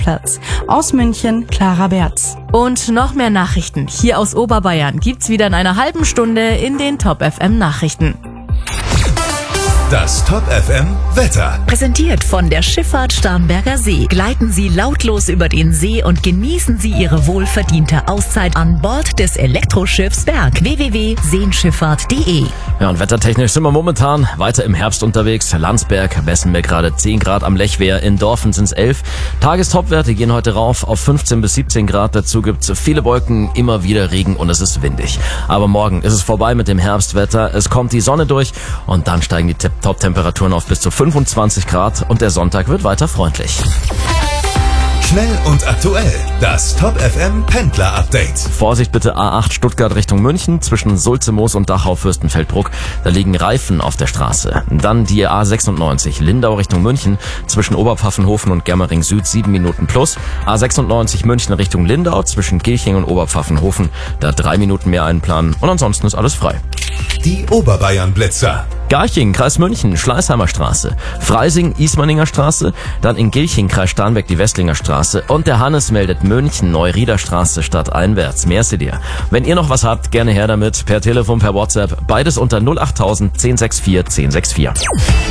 Parkplatz. Aus München, Clara Berz. Und noch mehr Nachrichten hier aus Oberbayern gibt's wieder in einer halben Stunde in den Top FM Nachrichten. Das Top FM Wetter. Präsentiert von der Schifffahrt Starnberger See. Gleiten Sie lautlos über den See und genießen Sie Ihre wohlverdiente Auszeit an Bord des Elektroschiffs Berg. www.seenschifffahrt.de. Ja, und wettertechnisch sind wir momentan weiter im Herbst unterwegs. Landsberg messen wir gerade 10 Grad am Lechwehr, in Dorfen sind es 11. Tagestopwerte gehen heute rauf auf 15 bis 17 Grad. Dazu gibt's viele Wolken, immer wieder Regen und es ist windig. Aber morgen ist es vorbei mit dem Herbstwetter. Es kommt die Sonne durch und dann steigen die Top-Temperaturen auf bis zu 25 Grad und der Sonntag wird weiter freundlich. Schnell und aktuell. Das Top FM Pendler Update. Vorsicht bitte A8 Stuttgart Richtung München zwischen Sulzemoos und Dachau-Fürstenfeldbruck. Da liegen Reifen auf der Straße. Dann die A96 Lindau Richtung München zwischen Oberpfaffenhofen und Germering Süd 7 Minuten plus. A96 München Richtung Lindau zwischen Gilching und Oberpfaffenhofen. Da 3 Minuten mehr einplanen und ansonsten ist alles frei. Die Oberbayern Blitzer. Garching, Kreis München, Schleißheimer Straße, Freising, Ismaninger Straße, dann in Gilching, Kreis Starnberg, die Westlinger Straße und der Hannes meldet München, Neurieder Straße stadteinwärts. Merci dir. Wenn ihr noch was habt, gerne her damit, per Telefon, per WhatsApp, beides unter 08000 1064 1064.